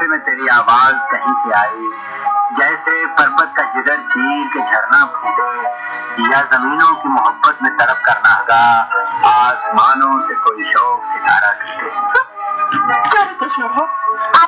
ऐसे में तेरी आवाज कहीं से आई, जैसे पर्वत का जिगर चीर के झरना फूटे, या जमीनों की मोहब्बत में तड़प कर नागा आसमानों से कोई शौक सितारा टूटे। क्या शेर है?